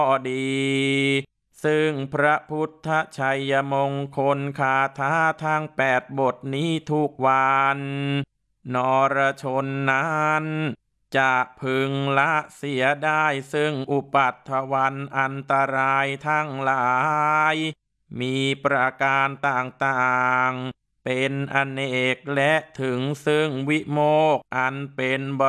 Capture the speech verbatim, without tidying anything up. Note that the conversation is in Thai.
ดีซึ่งพระพุทธชัยมงคลคาถาทั้งแปดบทนี้ทุกวันนรชนนั้นจะพึงละเสียได้ซึ่งอุปัฏฐวันอันตรายทั้งหลายมีประการต่างๆเป็นอเนกและถึงซึ่งวิโมกข์อันเป็นบ